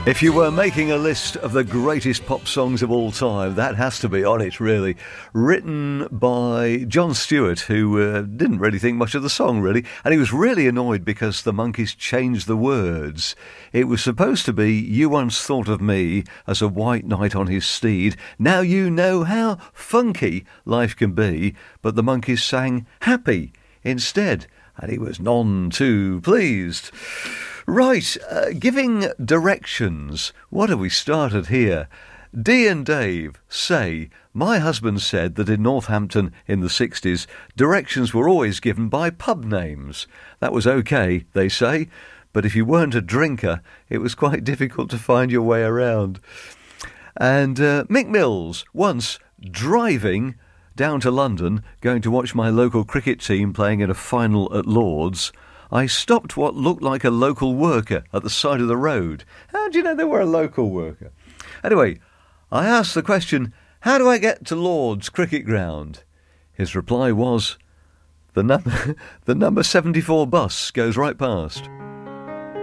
If you were making a list of the greatest pop songs of all time, that has to be on it, really. Written by Jon Stewart, who didn't really think much of the song, really. And he was really annoyed because the Monkees changed the words. It was supposed to be, "You once thought of me as a white knight on his steed. Now you know how funky life can be." But the Monkees sang "happy" instead. And he was none too pleased. Right, giving directions. What have we started here? Dee and Dave say, "My husband said that in Northampton in the 60s, directions were always given by pub names. That was okay, they say, but if you weren't a drinker, it was quite difficult to find your way around." And Mick Mills, once driving down to London, going to watch my local cricket team playing in a final at Lord's, I stopped what looked like a local worker at the side of the road. How do you know they were a local worker? Anyway, I asked the question, "How do I get to Lord's cricket ground?" His reply was, the number 74 bus goes right past."